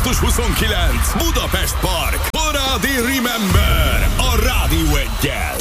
Augusztus 29. Budapest Park. Parádi Remember a Rádió 1-jel.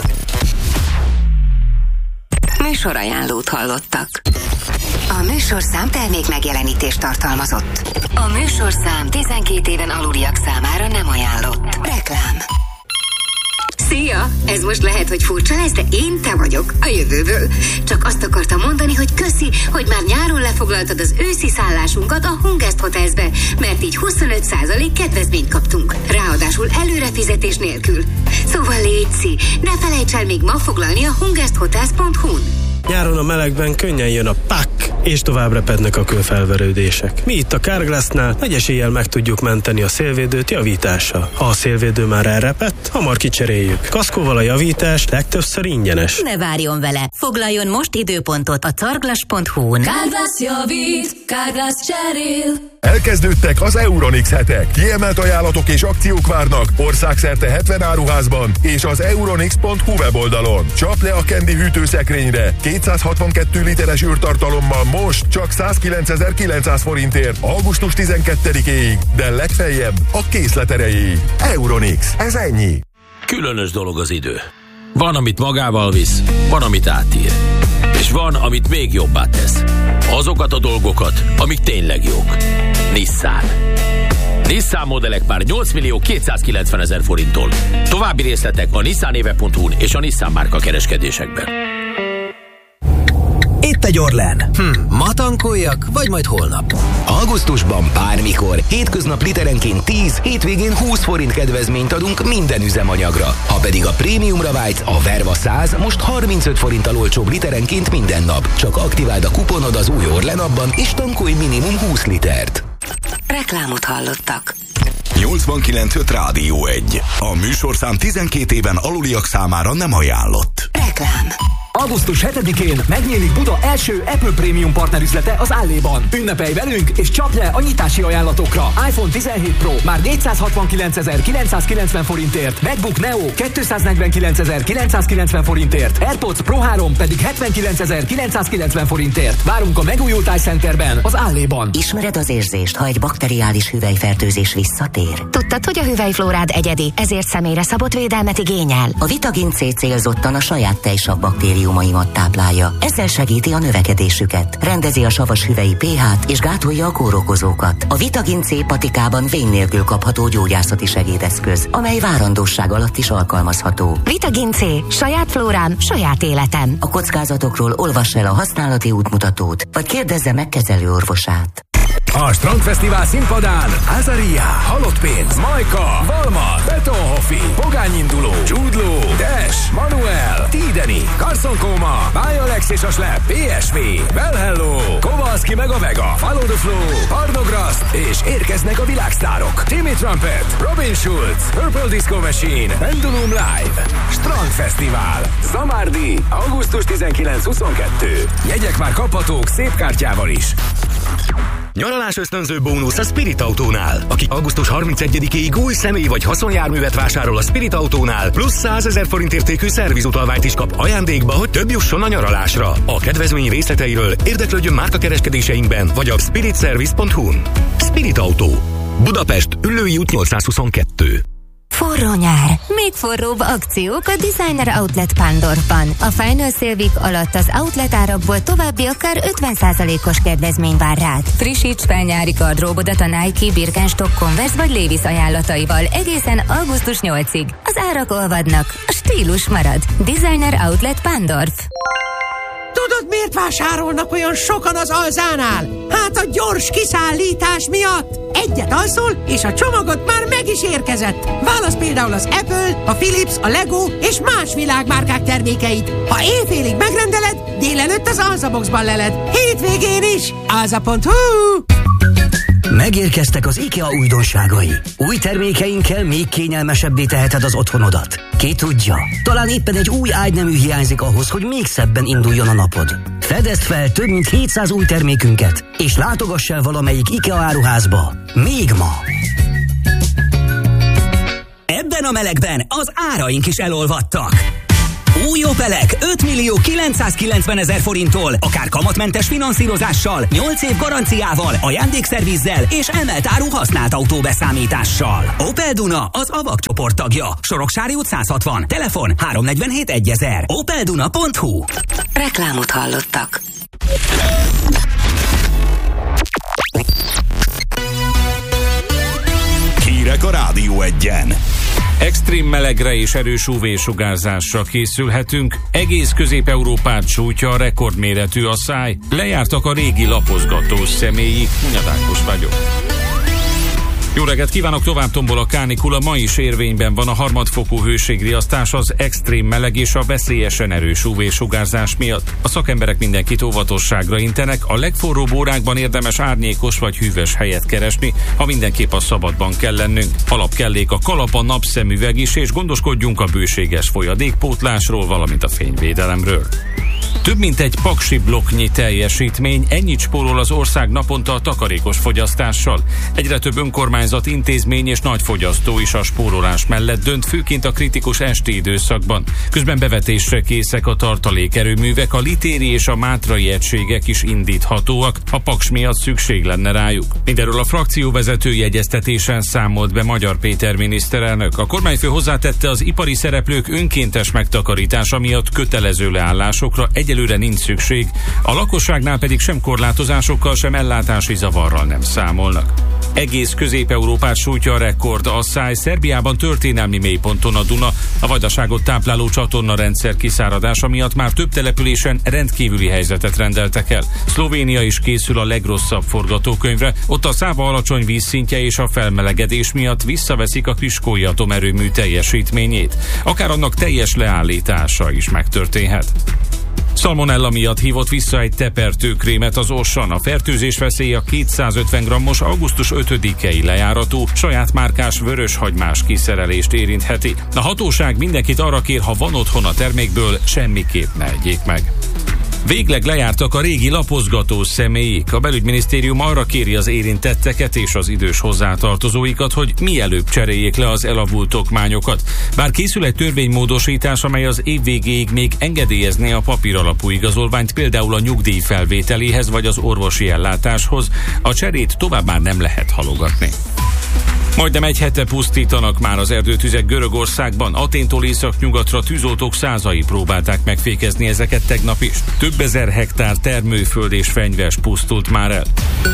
Műsorajánlót hallottak. A műsorszám termék megjelenítést tartalmazott. A műsorszám 12 éven aluliak számára nem ajánlott. Reklám. Szia! Ez most lehet, hogy furcsa lesz, de én te vagyok, a jövőből. Csak azt akartam mondani, hogy köszi, hogy már nyáron lefoglaltad az őszi szállásunkat a Hungest Hotelsbe, mert így 25% kedvezményt kaptunk. Ráadásul előrefizetés nélkül. Szóval létszi, ne felejts el még ma foglalni a hungesthotels.hu-n. Nyáron a melegben könnyen jön a pak, és tovább repednek a kőfelverődések. Mi itt a Carglassnál nagy eséllyel meg tudjuk menteni a szélvédőt javítással. Ha a szélvédő már elrepett, hamar kicseréljük. Kaszkóval a javítás legtöbbször ingyenes. Ne várjon vele! Foglaljon most időpontot a carglass.hu-n. Carglass javít, Carglass cserél. Elkezdődtek az Euronix hetek. Kiemelt ajánlatok és akciók várnak országszerte 70 áruházban és az euronix.hu weboldalon. Csap le a Candy hűtőszekrényre 262 literes űrtartalommal most csak 109.900 forintért augusztus 12-éig, de legfeljebb a készlet erejéig. Euronix, ez ennyi. Különös dolog az idő. Van, amit magával visz, van, amit átír. És van, amit még jobbá tesz. Azokat a dolgokat, amik tényleg jók. Nissan. Nissan modellek már 8.290.000 forinttól. További részletek a nissanéve.hu-n és a Nissan márka kereskedésekben. Itt egy Orlen. Ma tankoljak, vagy majd holnap? Augusztusban bármikor, hétköznap literenként 10, hétvégén 20 forint kedvezményt adunk minden üzemanyagra. Ha pedig a prémiumra vágysz, a Verva 100 most 35 forinttal olcsóbb literenként minden nap. Csak aktiváld a kuponod az új Orlen appban, és tankolj minimum 20 litert. Reklámot hallottak. 89.5 Rádió 1. A műsorszám 12 éven aluliak számára nem ajánlott. Reklám. Augusztus 7-én megnyílik Buda első Apple Premium partnerüzlete az Alléban. Ünnepelj velünk és csapd le a nyitási ajánlatokra. iPhone 17 Pro már 469.990 forintért, MacBook Neo 249.990 forintért, AirPods Pro 3 pedig 79.990 forintért. Várunk a megújult iCenterben, az Alléban. Ismered az érzést, ha egy bakteriális hüvelyfertőzés visszatér? Tudtad, hogy a hüvelyflórád egyedi, ezért személyre szabott védelmet igényel? A Vitagin C célzottan a saját tejsav baktériumaimat táplálja. Ezzel segíti a növekedésüket, rendezi a savas hüvelyi pH-t és gátolja a kórokozókat. A Vitagin C patikában vén nélkül kapható gyógyászati segédeszköz, amely várandóság alatt is alkalmazható. Vitagin C. Saját flórám, saját életem. A kockázatokról olvass el a használati útmutatót, vagy kérdezze meg kezelőorvosát. A Strandfesztivál színpadán Azaria, Halott pénz, Majka, Valma, Betonhoffi, Pogányinduló, Jude Law, Dash, Manuel, Tideni, Carson Koma, Bajalex és a Slap, PSV, Well Hello, Kowalski meg a Vega, Follow the Flow, Parnograst, és érkeznek a világsztárok. Timmy Trumpet, Robin Schulz, Purple Disco Machine, Pendulum Live. Strandfesztivál. Zamárdi, augusztus 19-22. Jegyek már kaphatók szép kártyával is. Nyaralás ösztönző bónusz a Spirit Autónál. Aki augusztus 31-ig új személy vagy haszonjárművet vásárol a Spirit Autónál, plusz 100 000 forint értékű szervizutalványt is kap ajándékba, hogy több jusson a nyaralásra. A kedvezmény részleteiről érdeklődjön márkakereskedéseinkben, vagy a spiritservice.hu-n. Spirit Autó. Budapest, Üllői út 822. Forró nyár. Még forróbb akciók a Designer Outlet Pándorfban. A Final Sale Week alatt az outlet árakból további akár 50%-os kedvezmény vár rád. Frissíts fel nyári gardróbodat a Nike, Birkenstock, Converse vagy Levi's ajánlataival egészen augusztus 8-ig. Az árak olvadnak, a stílus marad. Designer Outlet Pándorf. Tudod, miért vásárolnak olyan sokan az Alzánál? Hát a gyors kiszállítás miatt. Egyet alszol, és a csomagot már meg is érkezett. Válasz például az Apple, a Philips, a Lego és más világmárkák termékeit. Ha éjfélig megrendeled, délelőtt az Alzaboxban leled. Hétvégén is. Alza.hu. Megérkeztek az IKEA újdonságai. Új termékeinkkel még kényelmesebbé teheted az otthonodat. Ki tudja, talán éppen egy új ágynemű hiányzik ahhoz, hogy még szebben induljon a napod. Fedezd fel több mint 700 új termékünket, és látogass el valamelyik IKEA áruházba. Még ma! Ebben a melegben az áraink is elolvadtak. Új Opelek 5.990.000 forinttól, akár kamatmentes finanszírozással, 8 év garanciával, ajándékszervizzel és emelt áru használt autóbeszámítással. Opel Duna az AVAG csoport tagja. Soroksári út 160. Telefon 347 1000. opelduna.hu. Reklámot hallottak. Hírek a Rádió Egyen. Extrém melegre és erős UV-sugárzásra készülhetünk. Egész Közép-Európát sújtja a rekordméretű asszály. Lejártak a régi lapozgatós személyig. Nyadákos vagyok. Jó reggelt kívánok, tovább tombol a kánikula, ma is érvényben van a harmadfokú hőségriasztás az extrém meleg és a veszélyesen erős UV-sugárzás miatt. A szakemberek mindenkit óvatosságra intenek, a legforróbb órákban érdemes árnyékos vagy hűvös helyet keresni, ha mindenképp a szabadban kell lennünk. Alapkellék a kalap, a napszemüveg is, és gondoskodjunk a bőséges folyadékpótlásról, valamint a fényvédelemről. Több mint egy paksi blokknyi teljesítmény, ennyit spórol az ország naponta a takarékos fogyasztással. Egyre több önkormányzat, intézmény és nagy fogyasztó is a spórolás mellett dönt, főként a kritikus esti időszakban. Közben bevetésre készek a tartalékerőművek, a litéri és a mátrai egységek is indíthatóak, ha paks miatt szükség lenne rájuk. Mindenről a frakcióvezetői egyeztetésen számolt be Magyar Péter miniszterelnök. A kormányfő hozzátette, az ipari szereplők önkéntes megtakarítása miatt kötelező leállásokra egyelőre nincs szükség, a lakosságnál pedig sem korlátozásokkal, sem ellátási zavarral nem számolnak. Egész Közép-Európát sújtja a rekord asszály. Szerbiában történelmi mélyponton a Duna, a vajdaságot tápláló csatornarendszer kiszáradása miatt már több településen rendkívüli helyzetet rendeltek el. Szlovénia is készül a legrosszabb forgatókönyvre, ott a Száva alacsony vízszintje és a felmelegedés miatt visszaveszik a Piskói atomerőmű teljesítményét. Akár annak teljes leállítása is megtörténhet. Szalmonella miatt hívott vissza egy tepertőkrémet az Auchan. A fertőzés veszélye a 250 g-os augusztus 5-i lejáratú saját márkás vöröshagymás kiszerelést érintheti. A hatóság mindenkit arra kér, ha van otthon a termékből, semmiképp ne egyék meg. Végleg lejártak a régi lapozgatós személyik. A belügyminisztérium arra kéri az érintetteket és az idős hozzátartozóikat, hogy mielőbb cseréljék le az elavult okmányokat. Bár készül egy törvénymódosítás, amely az év végéig még engedélyezné a papíralapú igazolványt, például a nyugdíj felvételéhez vagy az orvosi ellátáshoz, a cserét tovább már nem lehet halogatni. Majdnem egy hete pusztítanak már az erdőtüzek Görögországban. Aténtól északnyugatra tűzoltók százai próbálták megfékezni ezeket tegnap is. Több ezer hektár termőföld és fenyves pusztult már el.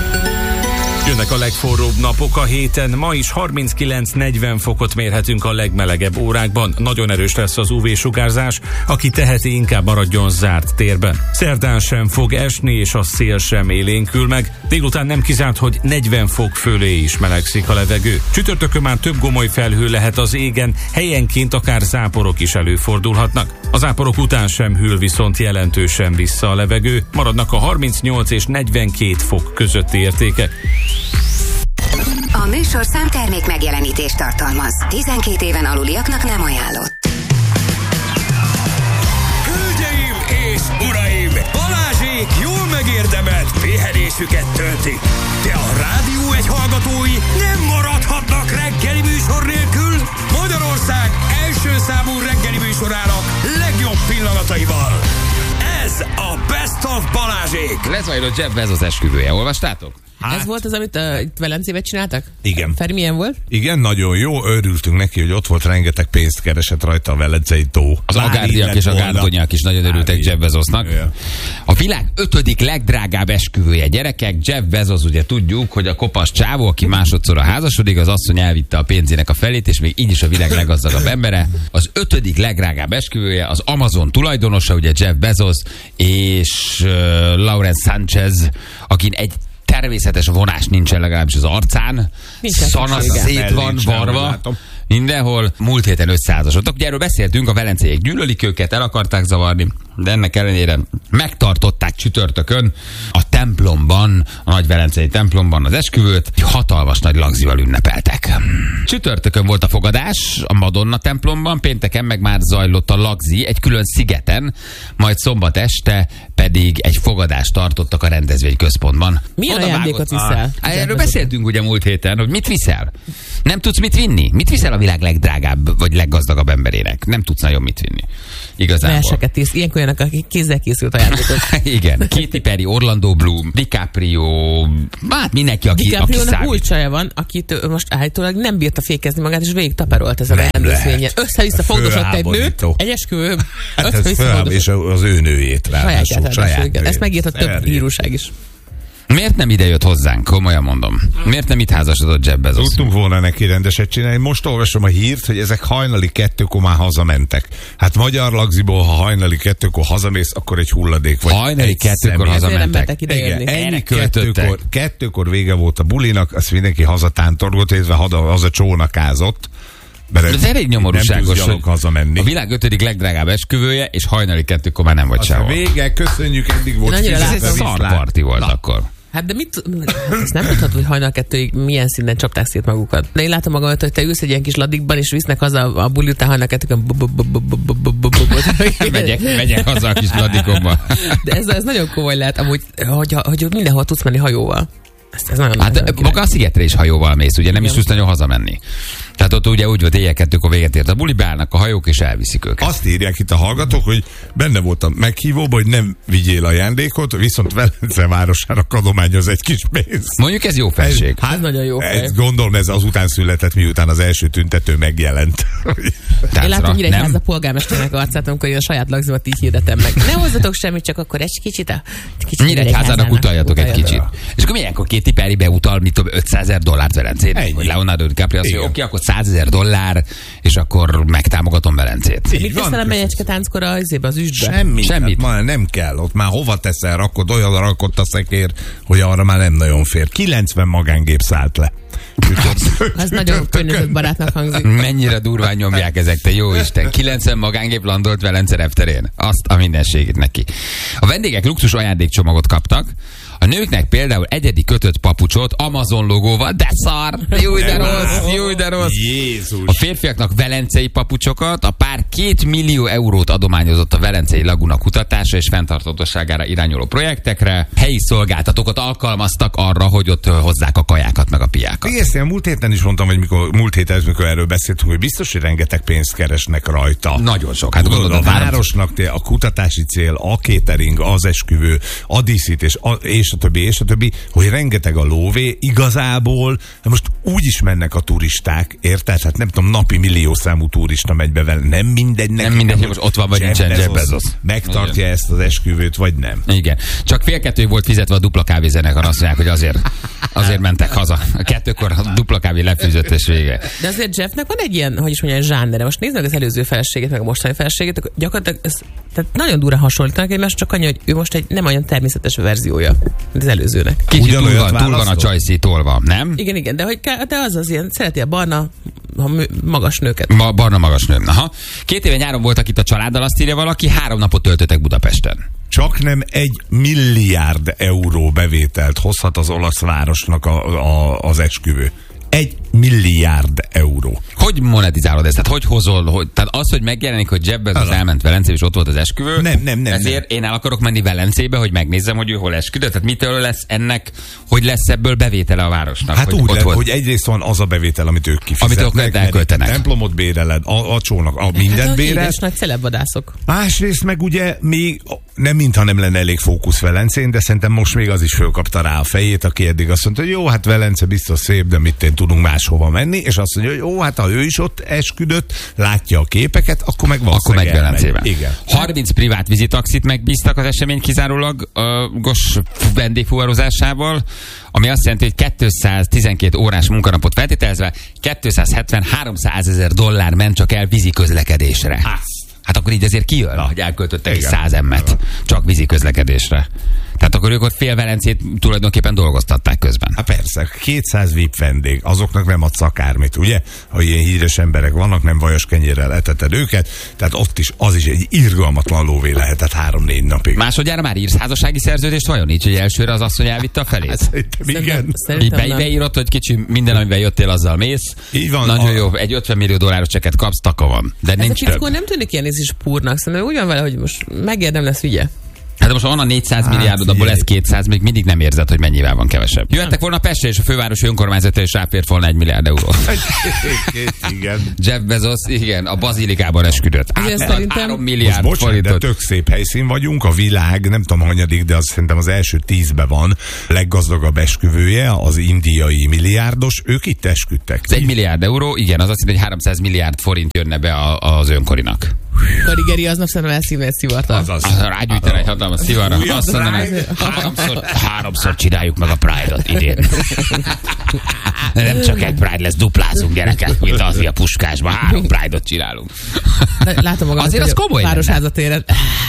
Jönnek a legforróbb napok a héten, ma is 39-40 fokot mérhetünk a legmelegebb órákban. Nagyon erős lesz az UV-sugárzás, aki teheti, inkább maradjon zárt térben. Szerdán sem fog esni, és a szél sem élénkül meg. Délután nem kizárt, hogy 40 fok fölé is melegszik a levegő. Csütörtökön már több gomoly felhő lehet az égen, helyenként akár záporok is előfordulhatnak. A záporok után sem hűl viszont jelentősen vissza a levegő, maradnak a 38 és 42 fok közötti értékek. A műsorszám termék megjelenítést tartalmaz. 12 éven aluliaknak nem ajánlott. Hölgyeim és uraim! Balázsék jól megérdemelt pihenésüket töltik. De a Rádió Egy hallgatói nem maradhatnak reggeli műsor nélkül. Magyarország első számú reggeli műsorának legjobb pillanataival. Ez a Best of Balázsék. Lezajlott Jeff Bezos esküvője, olvastátok? Hát. Ez volt az, amit itt Velencében csináltak? Igen. Feri, milyen volt? Igen, nagyon jó. Örültünk neki, hogy ott volt, rengeteg pénzt keresett rajta a velencei tó. Az agárdiak és a gárdonyak is nagyon örültek Jeff Bezosnak. A világ 5. legdrágább esküvője, gyerekek. Jeff Bezos, ugye tudjuk, hogy a kopasz csávó, aki másodszorra házasodik, az asszony elvitte a pénzének a felét, és még így is a világ leggazdagabb embere. Az 5. legdrágább esküvője, az Amazon tulajdonosa, ugye Jeff Bezos, és Lawrence Sanchez, akin egy természetes vonás nincsen legalábbis az arcán. Szanasz szét van varva. Mindenhol. Múlt héten 500-asodtak. Ugye erről beszéltünk, a velenceiek gyűlölik őket, el akarták zavarni, de ennek ellenére megtartották csütörtökön a templomban, a nagy velencei templomban az esküvőt, hatalmas nagy lagzival ünnepeltek. Csütörtökön volt a fogadás a Madonna templomban, pénteken meg már zajlott a lagzi egy külön szigeten, majd szombat este pedig egy fogadást tartottak a rendezvényközpontban. Milyen ajándékot viszel? Erről beszéltünk ugye múlt héten, hogy mit viszel. Nem tudsz mit vinni? Mit viszel a világ legdrágább vagy leggazdagabb emberének? Nem tudsz nagyon mit vinni. Igazából. Verseket ísz. Ilyenkor jönnek, akik kézzel készült ajándékot. Igen. Katy Perry, Orlando Bloom, DiCaprio, hát mindenki, aki DiCaprio-nak új csaja van, akit most állítólag nem bírta fékezni magát, és végig taperolt ezen a rendezvényen. Össze-vissza fogdosott egy nő, egy esküvő. Hát és az ő nőjét ráadásul. Saját ezt megírta több írúság is. Miért nem ide jött hozzánk? Komolyan mondom. Miért nem itt házasodott Jeff Bezos? Tudtunk volna neki rendeset csinálni. Most olvasom a hírt, hogy ezek hajnali 2-kor már hazamentek. Hát magyar lagziból, ha hajnali 2-kor hazamész, akkor egy hulladék vagy. Hajnali 2-kor hazamentek. Ennyi 2-kor vége volt a bulinak, azt mindenki hazatántorgott, illetve haza csónakázott. Ez elég nyomorúságos, hogy hazamenni. A világ 5. legdrágább esküvője, és hajnali 2-kor már nem vagy sehol. Vége, köszönjük, eddig volt. Ez egy szarparti volt akkor. Hát de mit, ezt nem tudhatod, hogy hajnal 2-ig milyen szinten csapták szét magukat. De én látom magamat, hogy te ülsz egy ilyen kis ladikban, és visznek haza a buli után hajnal 2-kön. Megyek haza a kis ladikomba. De ez nagyon komoly lehet, amúgy, hogy mindenhol tudsz menni hajóval. Ez nagyon hát maga a szigetre is hajóval mész, ugye nem is tudsz nagyon hazamenni. Tehát ott ugye úgy volt, éjjel 2-kor véget ért a buli, beállnak a hajók és elviszik őket. Azt írják itt a hallgatók, hogy benne volt a meghívóban, hogy nem vigyél ajándékot, viszont Velence városára adományoz egy kis pénzt. Mondjuk ez jó felség. Hát nagyon jó fej. Gondolom ez az után született, miután az első tüntető megjelent. Én látom Nyíregyháza polgármesternek arcát, amikor én a saját lagzimat így hirdetem meg. Ne hozzatok semmit, csak akkor egy kicsit Nyíregyházának utaljatok egy kicsit. És akkor milyenkor Katy Perry beutal, mit tudom, $500,000 Velencét? Vagy Leonardo DiCaprio azt mondja, oké, akkor $100,000, és akkor megtámogatom Velencét. Mit teszel a megyecske tánckor az üstbe? Semmit. Hát már nem kell. Ott már hova teszel, rakod, olyan rakott a szekér, hogy arra már nem nagyon fér. 90 magángép szállt le. Ez nagyon környezetbarátnak hangzik. Mennyire durván nyomják ezek, te jó Isten. 90 magángép landolt Velence repterén. Azt a mindenségét neki. A vendégek luxus ajándékcsomagot kaptak. A nőknek például egyedi kötött papucsot Amazon logóval, de szar! Jó de rossz! Jézus. A férfiaknak velencei papucsokat, a pár 2 millió eurót adományozott a Velencei Laguna kutatása és fenntarthatóságára irányuló projektekre. Helyi szolgáltatókat alkalmaztak arra, hogy ott hozzák a kajákat meg a piákat. Ezt én múlt héten is mondtam, hogy múlt héten, mikor erről beszéltünk, hogy biztos, hogy rengeteg pénzt keresnek rajta. Nagyon sok. Hát a városnak a kutatási cél, a catering, az esküvő, a díszítés, és a többi, hogy rengeteg a lóvé, igazából most úgy is mennek a turisták, érted? Hát nem tudom, napi milliószámú turista megy be vele, nem mindegy. Nem mindegy, hogy most ott van, vagy nincsen Jeff Bezos. Megtartja ezt az esküvőt, vagy nem. Igen. Csak 1:30 volt fizetve a dupla kávézenekar, azt mondják, hogy azért mentek haza. A 2-kor a dupla kávé lefűzött és vége. De azért Jeffnek van egy ilyen, hogy is mondjam, zsánere. Most nézd meg az előző feleségét, meg a mostani feleségét, gyakorlatilag tehát nagyon durán hasonlítanak egymást, csak annyi, hogy ő most egy nem olyan természetes verziója az előzőnek. Kicsit túl van a csajszí tolva, nem? Igen, de az ilyen, szereti a barna magas nőket. Barna magas nő. Aha. 2 éve nyáron voltak itt a családdal, azt írja valaki, 3 napot töltöttek Budapesten. Csak nem 1 milliárd euró bevételt hozhat az olasz városnak az esküvő. 1 milliárd euró. Hogy monetizálod ezt? Tehát hogy hozol? Tehát az, hogy megjelenik, hogy Jeff Bezos elment Velencébe, és ott volt az esküvő. Nem. Ezért én el akarok menni Velencébe, hogy megnézzem, hogy ő hol esküdött. Tehát mitől lesz ennek, hogy lesz ebből bevétele a városnak? Hát úgy lehet, hogy egyrészt van az a bevétel, amit ők kifizetnek. Amit ők elköltenek. A templomot béreled, a csónak, a mindent bérel. És nagy celebvadászok. Másrészt meg ugye még nem mintha nem lenne elég fókusz Velencén, de szerintem most még az is fölkapta rá a fejét, aki eddig azt mondta, hogy jó, hát Velence biztos szép, de mit tudunk máshova menni, és azt mondja, hogy jó, hát ha ő is ott esküdött, látja a képeket, akkor meg valószínűleg akkor meg Velencében. Igen. 30 privát vízitaxit megbíztak az esemény kizárólagos vendégfuvarozásával, ami azt jelenti, hogy 212 órás munkanapot feltételezve $270-300 000 ment csak el vízi közlekedésre. Hát akkor így azért kijön, hogy elköltöttek 100 emmet csak vízi közlekedésre. Tehát akkor ők ott fél Velencét tulajdonképpen dolgoztatták közben. Hát persze, 200 VIP vendég, azoknak nem adsz akármit, ugye? Ha ilyen híres emberek vannak, nem vajas kenyérrel eteted őket, tehát ott is, az is egy irgalmatlan lóvé lehetett 3-4 napig. Másodjára már írsz házassági szerződést vajon így, hogy elsőre az asszony elvitte a felét? Szerintem igen. Így beírott, hogy kicsi, minden, amivel jöttél, azzal mész. Így van. Nagyon jó, egy 50 millió dolláros csekket kapsz, taka van. De nincs több. Akkor nem tűnik ilyen is púrnak, szerintem úgy van vele, hogy most megérdem lesz ügye. Hát most van a 400 milliárd, abból ez 200, még mindig nem érzed, hogy mennyivel van kevesebb. Jöttek volna Pestre, és a fővárosi önkormányzata is ráfért volna 1 milliárd euró. Igen. Jeff Bezos, igen, a bazilikában esküdött. Átment 3 milliárd forintot. De tök szép helyszín vagyunk, a világ, nem tudom hanyadik, de az szerintem az első 10-ben van, leggazdagabb esküvője, az indiai milliárdos, ők itt esküdtek. Ez 1 milliárd euró, igen, az azt jelenti, hogy 300 milliárd forint jönne be az önkorinak. Karigeri aznap szerintem elszívne egy szivartal. Rágyújtani egy hatalmas szivarra. Azt mondanám, háromszor csináljuk meg a Pride-ot idén. Nem csak egy Pride lesz, duplázunk gyerekek, mint az a Puskásban. 3 Pride-ot csinálunk. Látom magam, azért az komoly Városházatéren.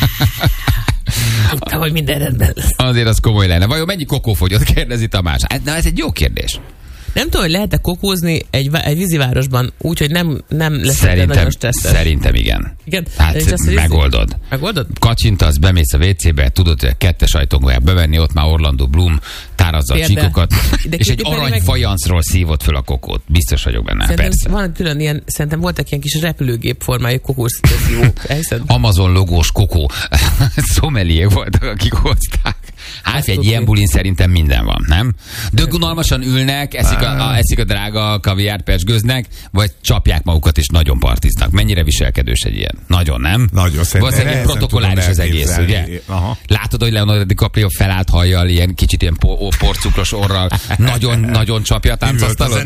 Tudtam, hogy minden rendben lesz. Azért az komoly lenne. Vajon mennyi kokó fogyott, kérdezi Tamás? Na, ez egy jó kérdés. Nem tudom, hogy lehet-e kokózni egy vízivárosban úgy, hogy nem lesz nagyon stresszes. Szerintem igen. Igen? Hát megoldod. Megoldod? Kacsintasz, bemész a WC-be, tudod, hogy a 2-es ajtón fogják bevenni, ott már Orlando Bloom tárazza a csíkokat, és egy aranyfajanszról szívott föl a kokót. Biztos vagyok benne, szerintem persze. Van külön ilyen, szerintem voltak ilyen kis repülőgép formájú kokószívók. Amazon logós kokó. Szomeliék voltak, akik hozták. Hát egy ilyen bulin szerintem minden van, nem? Dögunalmasan ülnek, eszik a drága kaviárt, persgőznek, vagy csapják magukat és nagyon partiznak. Mennyire viselkedős egy ilyen? Nagyon, nem? Nagyon, valószínűleg portokoláris az egész, ugye? Aha. Látod, hogy Leonardo DiCaprio felállt hajjal, ilyen kicsit ilyen porcukros orral, nagyon csapja a táncasztalon.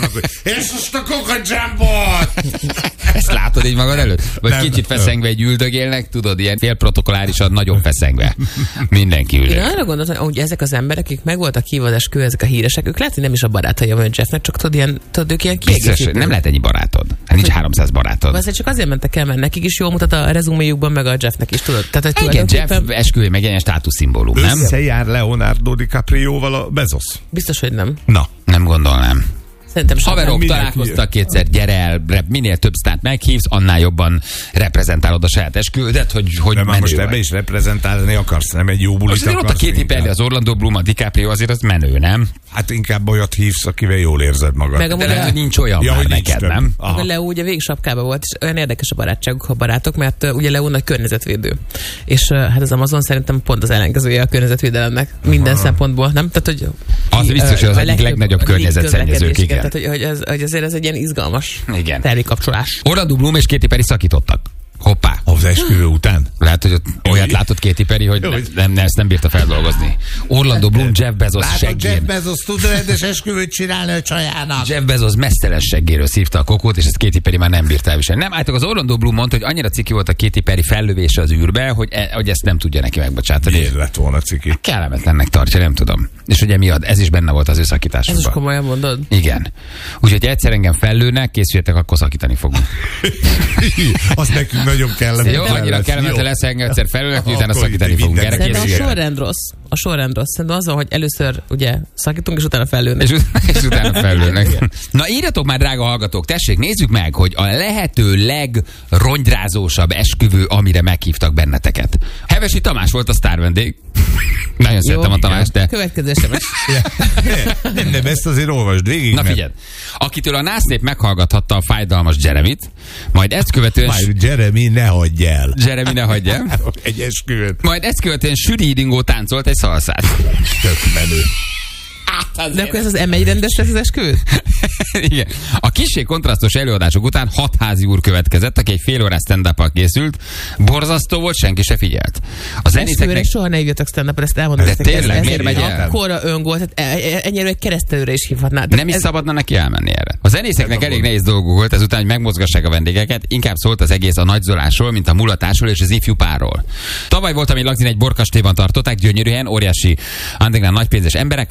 És most a Coca Jambot! Ezt látod így magad előtt? Vagy nem, kicsit feszengve egy üldögélnek, tudod, ilyen félprotokolárisan, nagyon feszengve. Mindenki üldög. Én arra gondoltam, hogy ezek az emberek, akik meg voltak hívva az esküvő, ezek a híresek, ők lehet, hogy nem is a barátai vagy Jeffnek, csak tudod, ők ilyen kiegészítők. Nem lehet ennyi barátod. Hát nincs 300 barátod. Azért csak azért mentek el, mert nekik is jól mutat a rezuméjukban, meg a Jeffnek is, tudod. Tehát, hogy igen, Jeff esküvő, meg ilyen státuszszimbólum, nem? Összejár Leonardo DiCaprioval a Bezos? Biztos, hogy nem. Na. Nem gondolnám. Haverok találkoztak kétszer, gyere el, minél több sztárt meghívsz, annál jobban reprezentálod a saját esküvődet, hogy de már most ebbe is reprezentálni akarsz, nem egy jó bulit akarsz. Ott a Katy Perry, az Orlando Bloom, a DiCaprio, azért az menő, nem? Hát inkább olyat hívsz, akivel jól érzed magad. De lehet, hogy nincs olyan már neked, nem? A Leo ugye végig sapkában volt, és olyan érdekes a barátságuk, a barátok, mert ugye Leo nagy környezetvédő. És hát az Amazon szerintem pont az ellenkezője a környezetvédelemnek. Minden szempontból, nem? Tehát, hogy az biztos, hogy az egyik legnagyobb környezetszennyezők, igen. Tehát, hogy azért ez egy ilyen izgalmas termékkapcsolás. Orlando Bloom és Katy Perry szakítottak. Hoppá. Az esküvő után? Lehet, hogy olyat látott Katy Perry, hogy ezt nem bírta feldolgozni. Orlando Bloom, Jeff Bezos seggén. Jeff Bezos tud rendes esküvőt csinálni a csajának. Jeff Bezos meszteles seggéről szívta a kokót, és ezt Katy Perry már nem bírta elviselni. Nem, álltak az Orlando Bloom mondta, hogy annyira ciki volt a Katy Perry fellövése az űrbe, hogy ezt nem tudja neki megbocsátani. Miért lett volna ciki? Kellemetlennek tartja, nem tudom. És hogy emiatt ez is benne volt az ő szakításukban. Ez is komolyan mondod? Igen. Úgyhogy egyszer engem fellőnek, készüljetek, akkor szakítani fogunk. Azt nekünk nagyon kellemetlen. Jó, annyira kellemetlen lesz, engem egyszer felülnek, utána szakítani fogunk. Szerintem a sorrend rossz. A sorrend rossz. Szerintem az van, hogy először ugye szakítunk, és utána fellőnek. És utána fellőnek. Na írjatok már, drága hallgatók, tessék, nézzük meg, hogy a lehető legrongyrázósabb esküvő, amire meghívtak benneteket. Hevesi Tamás volt a sztárvendég. Nagyon szeretem a Tamást, de... Következő SMS. Nem, ezt azért olvasd végig. Na figyeld, akitől a násznép meghallgathatta a fájdalmas Jeremit, majd ezt követően... Jeremy, ne hagyj el. Jeremy, ne hagyj el. Egy esküvőt. Majd ezt követően Süri Dingó táncolt egy szalszát. Tök menő. De akkor ez az M1 rendes lesz az esküvő? Igen. A kissé kontrasztos előadások után 6 házi úr következett, aki egy fél órás stand-up-al készült. Borzasztó volt, senki se figyelt. A zenészeknek... soha ne hívjatok stand-up-et, ezt elmondom. De tényleg, miért megy el? Akkora öngól, ennyire egy keresztelőre is hívhatná. Nem is szabadna neki elmenni erre. A zenészeknek elég nehéz dolguk volt ezután, hogy megmozgassák a vendégeket, inkább szólt az egész a nagyzolásról, mint a mulatásról és az ifjú párról. Tavaly voltam, hogy Lagzin egy borkastélyban tartották, gyönyörű helyen, óriási, andegnál nagypénzes emberek voltak, nem is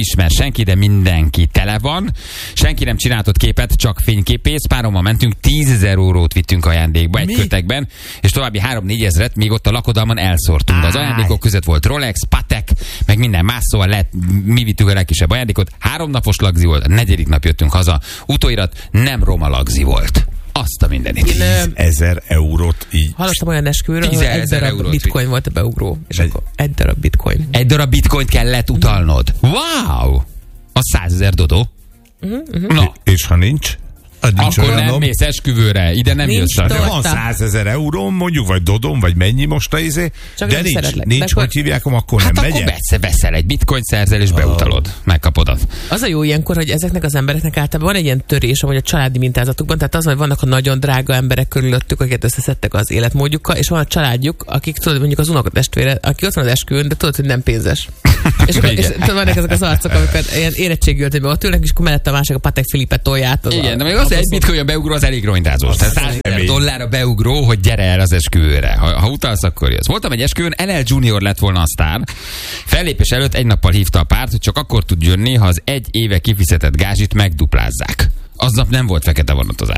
ismer senki, de mindenki tele van. Senki nem csináltott képet, csak fényképész. Párommal mentünk, 10 000 eurót vittünk ajándékba egy kötekben, és további 3-4 ezret még ott a lakodalman elszórtunk. Az ajándékok között volt Rolex, Patek, meg minden más, szóval mi vittük a legkisebb ajándékot. 3 napos lagzi volt, a 4. nap jöttünk haza. Utóirat nem roma lagzi volt. Azt a mindenit. 10 000 eurót így. Hallottam olyan esküvőről, hogy egy darab bitcoin volt a beugró. És akkor egy darab bitcoin. Egy darab bitcoint kellett utalnod. Wow! Az 100 000 dodó. Na. És ha nincs? Akkor nem mész esküvőre, ide nem jössz. De van 100 000 euróm, mondjuk, vagy dodom, vagy mennyi most a izé, de nincs, hogy hívják, akkor nem megyek. Hát akkor veszel egy bitcoin, szerzel és beutalod. Megkapod azt. Az a jó ilyenkor, hogy ezeknek az embereknek általában van egy ilyen törés, amúgy a családi mintázatukban, tehát az, hogy vannak a nagyon drága emberek körülöttük, akiket összeszedtek az életmódjukkal, és van a családjuk, akik tudod, mondjuk az unokatestvére, aki ott van az esküvőn, de tudod, hogy nem pénzes. És vannak ezek az arcok, amikor ilyen érettségültében ott ülnek, és akkor mellett a másik a Patek Philippe tolját. Igen, de még az egy bitcoin a beugró az elég rongydázós. Tehát 100 000 dollár a beugró, hogy gyere el az esküvőre. Ha utalsz, akkor jössz. Voltam egy esküvőn, LL Junior lett volna a sztár. Fellépés előtt egy nappal hívta a párt, hogy csak akkor tud jönni, ha az 1 éve kifizetett gázsit megduplázzák. Aznap nem volt fekete vonatozás.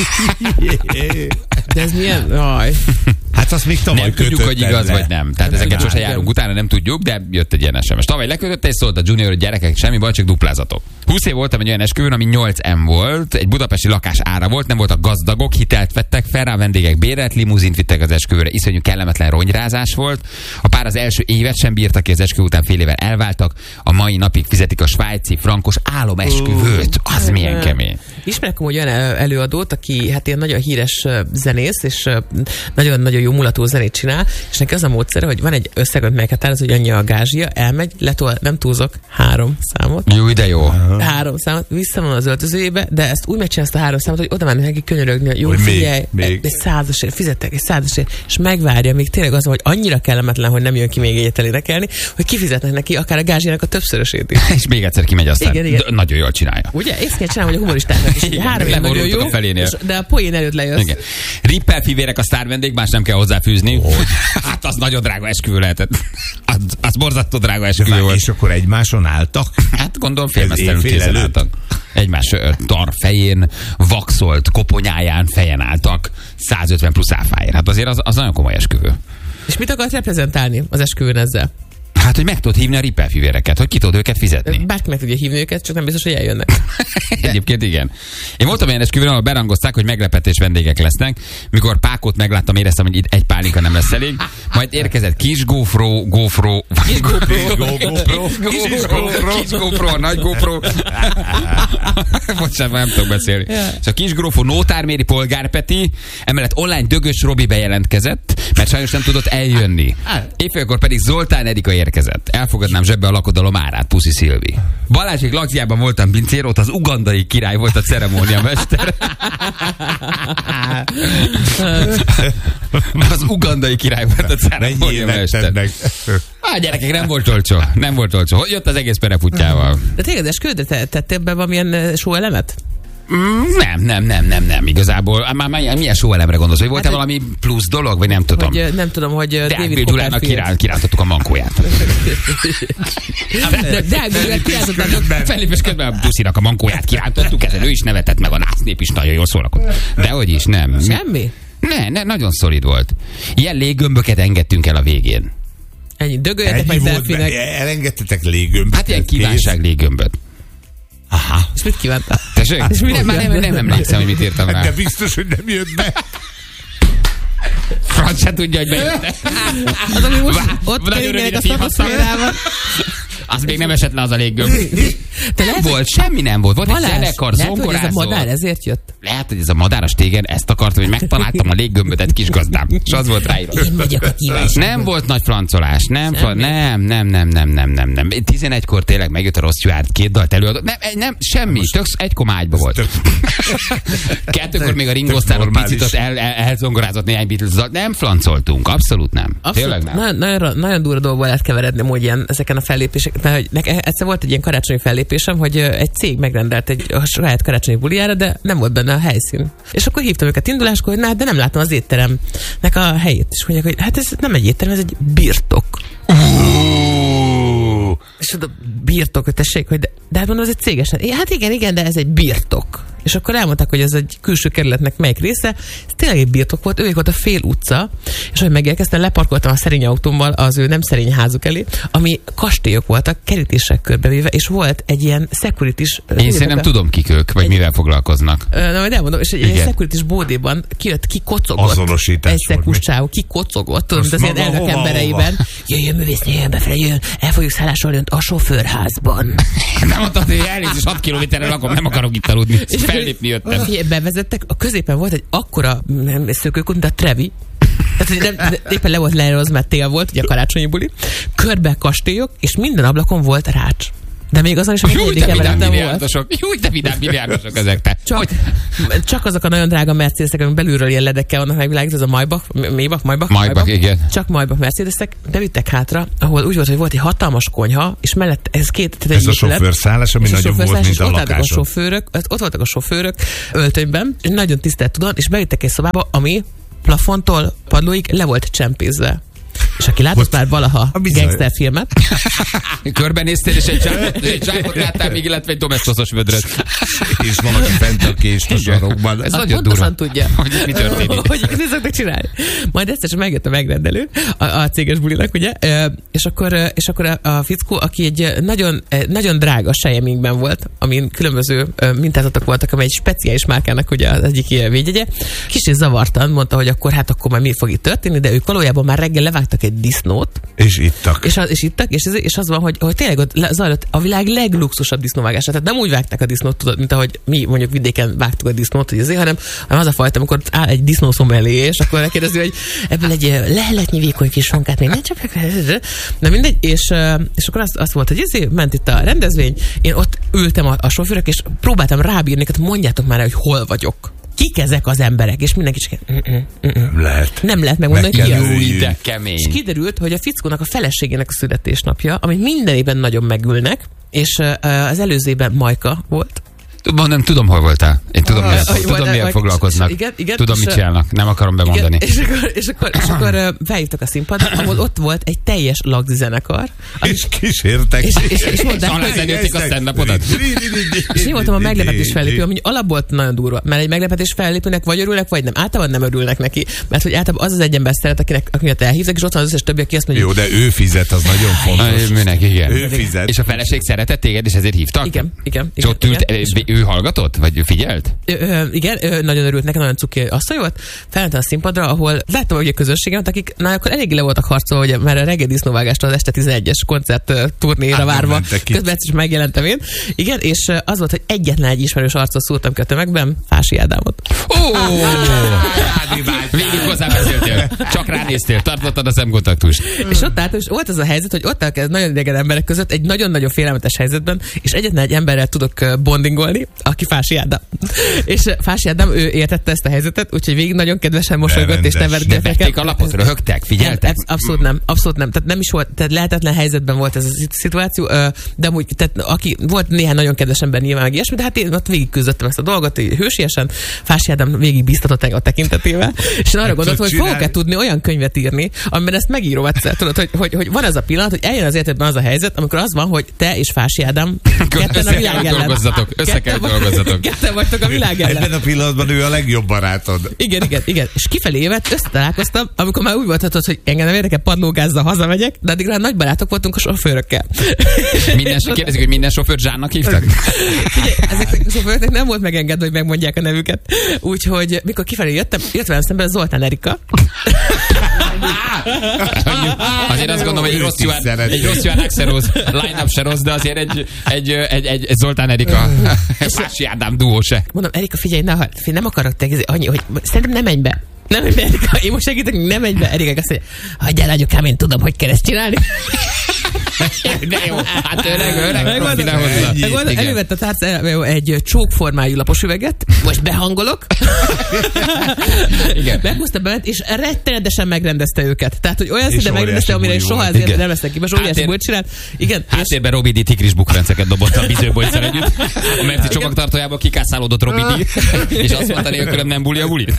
De ez milyen? Aj. Hát azt még tavaly nem tudjuk, hogy igaz le. vagy nem. Tehát ezeket sose járunk utána, nem tudjuk, de jött egy ilyen SMS. Tavaly lekötötte és szólt a Junior, hogy gyerekek, semmi baj, csak duplázatok. 20 év voltam egy olyan esküvőn, ami 8M volt, egy budapesti lakás ára volt, nem voltak gazdagok, hitelt vettek fel, rá vendégek bérelt, limuzint vittek az esküvőre, iszonyú kellemetlen ronyrázás volt. A pár az első évet sem bírtak ki, az esküvő után fél évvel elváltak, a mai napig fizetik a svájci frankos álomesküvőt. Az milyen kemény. Ismerek amúgy olyan előadót, aki hát ilyen nagyon híres zenész, és nagyon-nagyon jó mulató zenét csinál, és neki az a módszer, hogy van egy összeg, amit meghatároz, hogy annyi a gázsia, elmegy, letol, nem túlzok, 3 számot. Jó, de jó. 3 számot, visszavon az öltözőjébe, de ezt úgy megcsinálsz a 3 számot, hogy oda mennek neki könyörögni, hogy jó, hogy figyelj, egy 100-asért, fizettek egy 100-asért, és megvárja, még tényleg az, hogy annyira kellemetlen, hogy nem jön ki még egyet elénekelni, hogy kifizetnek neki akár a gázsiának a többszörösét is. És még egyszer kimegy aztán. Igen. Nagyon jól csinálja. Ugye? Ész kell csinálni, hogy a humoristáknak is. 3 év nagyon jó, de a poén előtt lejössz. Igen. Rippel fivérek a sztár vendég, más nem kell hozzáfűzni. Hát az nagyon drága esküvő lehetett. Az borzasztó drága esküvő volt. És akkor egymáson álltak? Hát gondolom félmeztelenül készen álltak. Egymás tar fején, vaxolt koponyáján fejen álltak, 150 plusz áfáért. Hát azért az nagyon komoly esküvő. És mit akart reprezentálni az esküvőn ezzel? Hát, hogy meg tudod hívni a Rippel fivéreket, hogy ki tudod őket fizetni. Bárki meg tudja hívni őket, csak nem biztos, hogy eljönnek. Egyébként igen. Én voltam ilyen esküvőn, ahol berangozták, hogy meglepetés vendégek lesznek. Mikor Pákot megláttam, éreztem, hogy itt egy pálinka nem lesz elég. Majd érkezett kis GoPro, nagy GoPro. Bocsánat, nem tudok beszélni. És a kis GoPro Nótárméri Polgárpeti, emellett online Dögös Robi bejelentkezett, mert sajnos nem tudott eljönni. Éjfélkor pedig Zoltán Erika érkezett. Elfogadnám zsebbe a lakodalom árát, Puszi Szilvi. Balázsék lakziában voltam pincér, az ugandai király volt a ceremóniamester. Az ugandai király volt a ceremóniamester. Hát gyerekek, nem volt olcsó. Nem volt olcsó. Jött az egész pereputjával. De tényleg az esküvőre tettél be valamilyen show elemet? Nem. Igazából már milyen show elemre gondolsz? Hogy volt-e valami plusz dolog, vagy nem tudom? Hogy, nem tudom, hogy David Gyulának kirántottuk a mankóját. David kirántottuk. Fellépés közben a Puszinak a mankóját kirántottuk, ezen ő is nevetett, meg a násznép is nagyon jól szórakozott. Dehogy is, nem. Semmi? Ne, nagyon szolid volt. Ilyen léggömböket engedtünk el a végén. Ennyi, dögöljetek meg delfinek. Elengedtetek léggömböt. Hát ilyen kívánság léggömböt. Aha. És mit kívántál? Tessék? Nem emlékszem, hogy mit írtam rá. De biztos, hogy nem jött be. Franc se tudja, hogy bejött. Az, ami most ott keringenek a szatoszférával. Az még nem esett le az a léggömb. Semmi nem volt. Volt Balázs, egy zenekar, zongorázó. Lehet, hogy ez a madár ezért jött? Lehet, hogy ez a madáras tégen ezt akartam, hogy megtaláltam a léggömböt egy kis gazdám. És az volt ráírva. Én megyek a kívánság. Nem volt nagy francolás. Nem. 11-kor tényleg megjött a Ross Stewart, 2 dalt előadott. Nem, semmi. Tök egy komágyba volt. 2-kor még a Ringo Starr ott picit ott elzongorázott néhány Beatles dalt. Nem flancoltunk. Abszolút nem. Tényleg nem. Nagyon durva dolgból lehet keveredni amúgy ilyen ezeken a fellépéseken. Mert egyszer volt egy ilyen karácsonyi fellépésem, hogy egy cég megrendelt egy saját karácsonyi buliára, de nem volt benne a helyszín. És akkor hívtam őket induláskor, hogy de nem látom az étteremnek a helyét. És mondják, hogy hát ez nem egy étterem, ez egy birtok. És És oda birtok, hogy tessék, hogy de hát mondom, ez egy cégesen. Hát igen, de ez egy birtok. És akkor elmondták, hogy ez egy külső kerületnek melyik része. Ez tényleg egy birtok volt, ők volt a fél utca, és ahogy megérkeztem, leparkoltam a szerény autómmal az ő nem szerény házuk elé, ami kastélyok voltak, kerítések körbevéve, és volt egy ilyen securities... Én szerintem tudom, kik ők, vagy mivel foglalkoznak. Na, majd elmondom, és egy securities bódéban kijött, kikocogott. Azonosítás. Egy szekus csávó, kikocogott, mint az ilyen elnök embereiben. Jöjjön művészni, jöjjön befele, jöjjön, el fogjuk szállásolni a sofőrházban. Nem mondtad, hogy elnézést 6 kilométerre lakom, nem akarok itt aludni. Fellépni jöttem. Bevezettek, a középen volt egy akkora szökőkút, mint a Trevi. Tehát éppen le volt leerőz, mert tél volt, ugye a karácsonyi buli. Körbe kastélyok, és minden ablakon volt rács. De még azon is, hogy Jó, de vidám milliárdosok ezek te. Csak azok a nagyon drága Mercedesek, amik belülről ilyen ledekkel vannak megvilágítva, ez a Maybach, igen. Csak Maybach Mercedesek, bevittek hátra, ahol úgy volt, hogy volt egy hatalmas konyha, és mellett ez ez a sofőrszállás, ami nagyon volt, mint a lakáson. Ott voltak a sofőrök öltönyben, nagyon tisztelt tudom, és bevittek egy szobába, ami plafontól padlóig le volt csempézve. És aki látott már valaha gangsterfilmet. Körbenéztél, és egy csápot láttál még, illetve egy domesztoszos vödröt. És valaki fent a kést a sarokban. Ez nagyon durva. Tudja, hogy mi történik. Hogy mit szoktak csinálni. Majd egyszer csak megjött a megrendelő a céges bulinak, ugye, és akkor a fickó, aki egy nagyon drága sejeményben volt, amin különböző mintázatok voltak, amely egy speciális márkának ugye az egyik ilyen védjegye, kicsit zavartan mondta, hogy akkor már mi fog itt történni, de ők valójában már reggel levágtak egy disznót. És ittak. És az van, hogy tényleg ott zajlott a világ legluxusabb disznóvágása. Tehát nem úgy vágták a disznót, tudod, mint ahogy mi mondjuk vidéken vágtuk a disznót, hogy azért, hanem az a fajta, amikor áll egy disznószom elé, és akkor megkérdezi, hogy ebből egy leheletnyi vékony kis sonkát még ne csapják. Na mindegy, és akkor az volt, hogy ezért ment itt a rendezvény, én ott ültem a sofőrök, és próbáltam rábírni, hogy mondjátok már, hogy hol vagyok. Kik ezek az emberek? És mindenki csak nem lehet megmondani, hogy ki de kemény. És kiderült, hogy a fickónak a feleségének a születésnapja, amit minden évben nagyon megülnek, és az előzőben Majka volt. Nem tudom, hol voltál. Én tudom, miért foglalkoznak. Igen, tudom, mit csinálnak. Nem akarom bemondani. És akkor felhívtak a színpadra, ahol ott volt egy teljes lagzi zenekar. És kísértek. És mondták, hogy a stand-upodat. És én voltam a meglepetés fellépő, ami alapból nagyon durva, mert egy meglepetés fellépőnek vagy örülnek, vagy nem. Általában nem örülnek neki, mert hogy általában az ember szeret, akinek elhívtak, és ott van az összes többi, aki azt mondja. Jó, de ő fizet, az nagyon fontos. Igen. Ő fizet. És a feleség szeretett téged, és ezért hívtak? Igen. És ott ült, ő hallgatott? Vagy figyelt? Igen, nagyon örült nekem, nagyon cuki asszony volt. Felmentem a színpadra, ahol láttam, hogy a közönségemet, akik akkor elég le voltak harcolva, hogy már a reggel disznóvágástól az este 11-es koncert turnéra várva. Közben is megjelentem én. Igen, és az volt, hogy egyetlen egy ismerős arcot szúrtam ki a tömegben, Fási Ádámot. Végig hozzá beszéltél. Csak ránéztél, tartottad a szemkontaktust. És ott állt, és volt az a helyzet, hogy ott állok nagyon idegen emberek között, egy nagyon-nagyon félelmetes helyzetben, és egyetlen egy emberrel tudok bondingolni, aki Fási Ádám. És Fási Ádám, ő értette ezt a helyzetet, úgyhogy végig nagyon kedvesen mosolygott, és nevetgett. Vették a lapot, röhögtek, figyeltek? Abszolút nem. Tehát nem is volt, tehát lehetetlen helyzetben volt ez a szituáció, de amúgy, tehát aki volt néhány nagyon kedves ember nyilván meg ilyesmi, de hát én ott végig küzdöttem ezt a dolgot, hősiesen. Fási Ádám végig bíztatott a tekintetével, és én arra gondoltam, hogy fogok-e tudni olyan könyvet írni, amiben ezt megírom egyszer, tudod, hogy van az a pillanat, hogy eljön az életedben az a helyzet, amikor az van, hogy te és Fási Ádám ketten a világ ellen. Össze kell dolgozzatok. Ketten vagytok a világ ellen. Ebben a pillanatban ő a legjobb barátod. Igen. És kifelé évet összetalálkoztam, amikor már úgy volt, hogy engem nem érdekel padlógázzal hazamegyek, de addigra nagy barátok voltunk a sofőrökkel. Kérdezik, hogy minden sofőrt Zsánnak hívtak? Figyelj, ezeknek a sofőröknek nem volt megengedve, hogy megmondják a nevüket. Úgyhogy mikor kifelé jött velem szemben Zoltán Erika. Azért azt gondolom, hogy egy rossz Johan Axelrose line-up se rossz, de azért egy Zoltán Erika Fási Ádám duó se. Mondom, Erika, figyelj, nem akarok tegyezni annyi, hogy szerintem nem menj be. Nem menj be, Erika, én most segítek, nem menj be. Erika azt mondja, hagyjál anyukám, én tudom, hogy kell ezt csinálni. De jó, hát öreg profil hozzá. Elővett a tárcájából egy csókformájú lapos üveget, most behangolok. Igen. Meghúzta bemet, és rettenetesen megrendezte őket. Tehát, hogy olyan szinte megrendezte, amire én soha azért nem lesznek ki. Most óriási bult csinált. Igen. Háttérben Robi D. tigris bukrenceket dobott a bizőbolyszer együtt. A Merci csomagtartójából kikászálódott Robi D. És azt mondta nélkülem nem buli a bulit.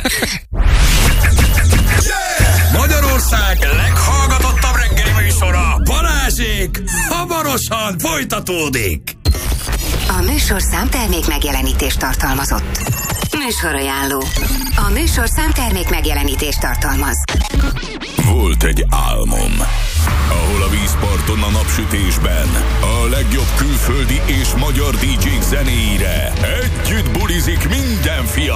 Magyarország leghallgatottabb reggeli műsora, Balázsék a Hamarosan folytatódik! A műsorszám termék megjelenítést tartalmazott. Műsorajánló. A műsorszám termék megjelenítést tartalmaz. Volt egy álmom, ahol a vízparton a napsütésben a legjobb külföldi és magyar DJ-k zenéire együtt bulizik minden fiatal.